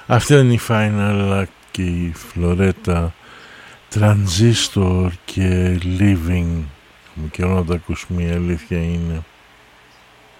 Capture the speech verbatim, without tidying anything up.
Αυτή είναι η Final και η Φλωρέτα, Transistor και Living. Μου καιρό να τα ακούσουμε, η αλήθεια είναι.